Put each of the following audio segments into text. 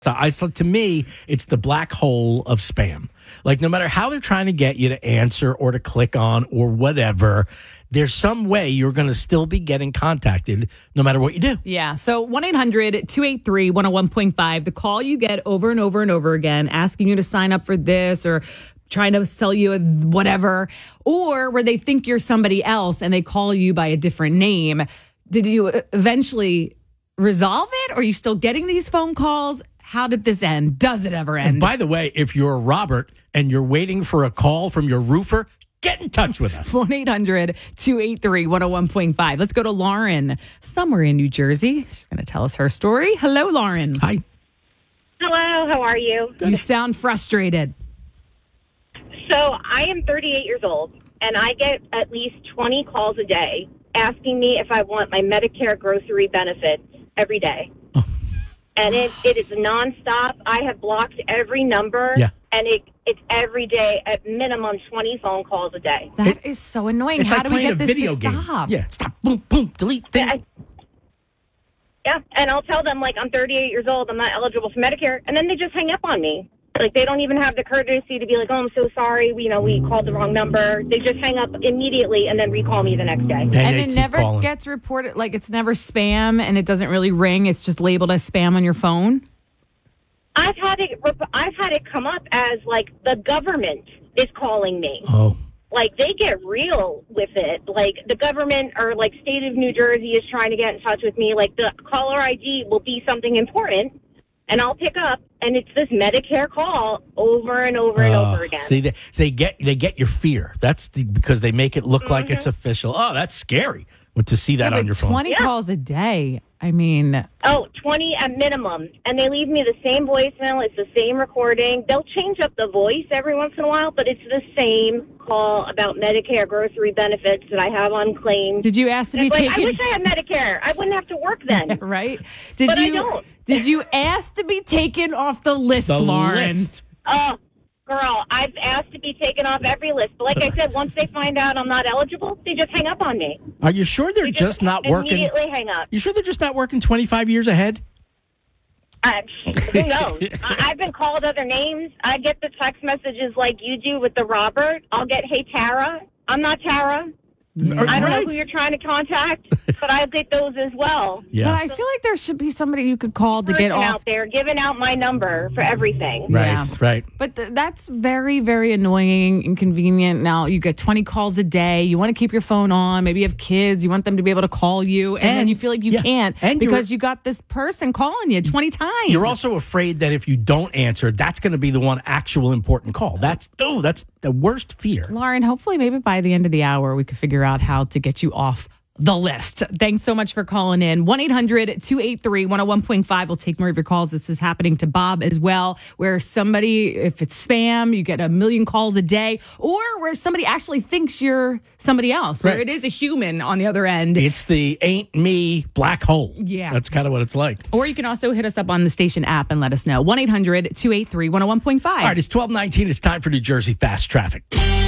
To me, it's the black hole of spam. Like, no matter how they're trying to get you to answer or to click on or whatever, there's some way you're going to still be getting contacted no matter what you do. Yeah. So 1-800-283-101.5, the call you get over and over and over again, asking you to sign up for this or trying to sell you whatever, or where they think you're somebody else and they call you by a different name. Did you eventually resolve it? Or are you still getting these phone calls? How did this end? Does it ever end? And by the way, if you're Robert and you're waiting for a call from your roofer, get in touch with us. 1-800-283-101.5. Let's go to Lauren, somewhere in New Jersey. She's going to tell us her story. Hello, Lauren. Hi. Hello, how are you? You sound frustrated. So I am 38 years old, and I get at least 20 calls a day asking me if I want my Medicare grocery benefits every day. Oh. And it is nonstop. I have blocked every number, and it's every day, at minimum 20 phone calls a day. That is so annoying. It's How like do we playing get a this video to game. stop? Yeah, stop, boom, boom, delete, thing. Yeah, and I'll tell them, like, I'm 38 years old, I'm not eligible for Medicare, and then they just hang up on me. Like, they don't even have the courtesy to be like, oh, I'm so sorry, we called the wrong number. They just hang up immediately and then recall me the next day. And it never gets reported, like it's never spam and it doesn't really ring. It's just labeled as spam on your phone. I've had it come up as, like, the government is calling me. Oh. Like, they get real with it. Like, the government or, like, state of New Jersey is trying to get in touch with me. Like, the caller ID will be something important, and I'll pick up, and it's this Medicare call over and over and over again. See, they get your fear. That's because they make it look like it's official. Oh, that's scary to see that on your phone. 20 calls a day. I mean... Oh, 20 at minimum. And they leave me the same voicemail. It's the same recording. They'll change up the voice every once in a while, but it's the same call about Medicare grocery benefits that I have unclaimed. Did you ask to be taken... I wish I had Medicare. I wouldn't have to work then. Right? But I don't. Did you ask to be taken off the list, Lauren? Oh, girl, I've asked to be taken off every list. But like I said, once they find out I'm not eligible, they just hang up on me. Are you sure they're just not working? Immediately hang up. You sure they're just not working 25 years ahead? Who knows? I've been called other names. I get the text messages like you do with the Robert. I'll get, hey, Tara. I'm not Tara. I don't know who you're trying to contact, but I'll get those as well. Yeah. But I feel like there should be somebody you could call to get off. Out there giving out my number for everything. Right. But that's very, very annoying, inconvenient. Now you get 20 calls a day. You want to keep your phone on. Maybe you have kids. You want them to be able to call you. And then you feel like you can't because you got this person calling you 20 times. You're also afraid that if you don't answer, that's going to be the one actual important call. That's the worst fear. Lauren, hopefully maybe by the end of the hour we could figure out how to get you off the list. Thanks so much for calling in. 1-800-283-101.5. We'll take more of your calls. This is happening to Bob as well, where somebody, if it's spam, you get 1 million calls a day, or where somebody actually thinks you're somebody else, where it is a human on the other end. It's the ain't me black hole. Yeah. That's kind of what it's like. Or you can also hit us up on the station app and let us know. 1-800-283-101.5. All right, it's 12:19. It's time for New Jersey Fast Traffic.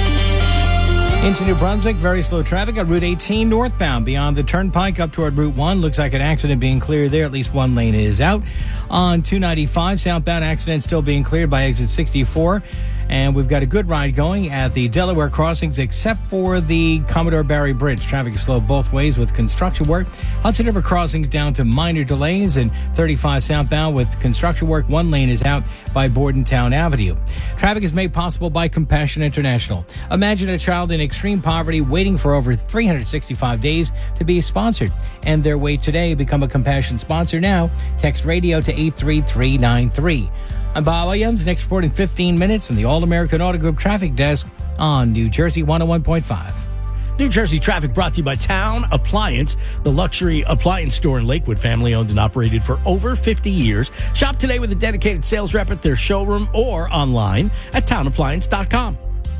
Into New Brunswick, very slow traffic on Route 18 northbound beyond the Turnpike up toward Route 1. Looks like an accident being cleared there. At least one lane is out. On 295, southbound accident still being cleared by exit 64. And we've got a good ride going at the Delaware crossings, except for the Commodore Barry Bridge. Traffic is slow both ways with construction work. Hudson River crossings down to minor delays, and 35 southbound with construction work. One lane is out by Bordentown Avenue. Traffic is made possible by Compassion International. Imagine a child in extreme poverty waiting for over 365 days to be sponsored. End their wait today. Become a Compassion sponsor now. Text radio to 83393. I'm Bob Williams. Next report in 15 minutes from the All-American Auto Group Traffic Desk on New Jersey 101.5. New Jersey traffic brought to you by Town Appliance, the luxury appliance store in Lakewood, family owned and operated for over 50 years. Shop today with a dedicated sales rep at their showroom or online at townappliance.com.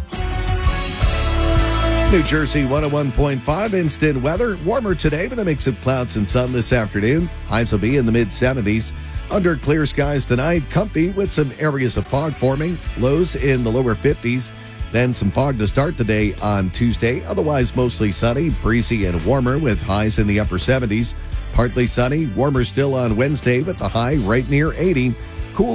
New Jersey 101.5 instant weather. Warmer today with a mix of clouds and sun this afternoon. Highs will be in the mid-70s. Under clear skies tonight, comfy with some areas of fog forming. Lows in the lower 50s. Then some fog to start the day on Tuesday. Otherwise, mostly sunny, breezy, and warmer with highs in the upper 70s. Partly sunny, warmer still on Wednesday with the high right near 80.